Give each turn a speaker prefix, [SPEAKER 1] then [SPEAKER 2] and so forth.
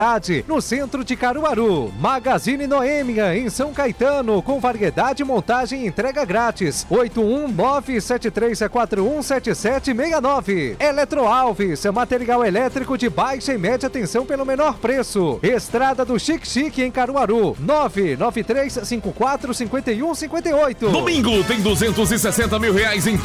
[SPEAKER 1] no centro de Caruaru. Magazine Noêmia, em São Caetano, com variedade, montagem e entrega grátis. 81973417769. Eletroalves, material elétrico de baixa e média tensão pelo menor preço. Estrada do Chique Chique, em Caruaru. 993545158.
[SPEAKER 2] Domingo tem R$260 mil em